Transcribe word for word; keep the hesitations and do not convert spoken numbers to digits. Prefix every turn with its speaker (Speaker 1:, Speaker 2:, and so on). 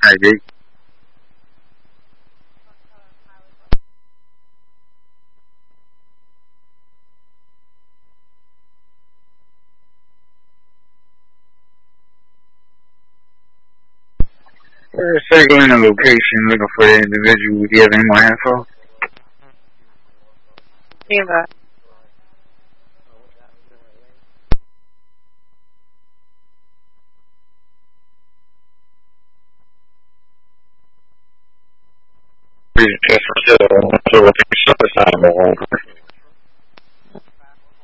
Speaker 1: Hi, Jake. We're circling a location looking for the individual. Do you have any more info?
Speaker 2: Eva.
Speaker 1: Just for sure. So, it's suicide.